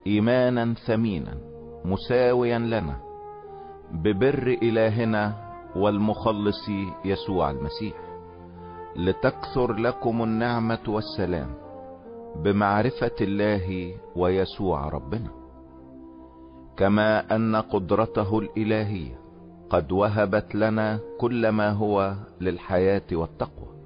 ايمانا ثمينا مساويا لنا ببر الهنا والمخلص يسوع المسيح، لتكثر لكم النعمة والسلام بمعرفة الله ويسوع ربنا، كما ان قدرته الالهية قد وهبت لنا كل ما هو للحياة والتقوى،